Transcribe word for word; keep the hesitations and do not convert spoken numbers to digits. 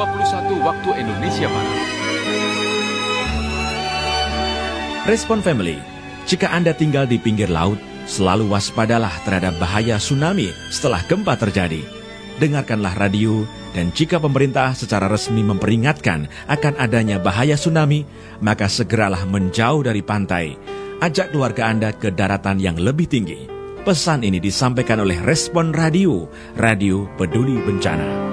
dua puluh satu waktu Indonesia Barat. Respon Family, jika Anda tinggal di pinggir laut, selalu waspadalah terhadap bahaya tsunami setelah gempa terjadi. Dengarkanlah radio, dan jika pemerintah secara resmi memperingatkan akan adanya bahaya tsunami, maka segeralah menjauh dari pantai. Ajak keluarga Anda ke daratan yang lebih tinggi. Pesan ini disampaikan oleh Respon Radio, Radio Peduli Bencana.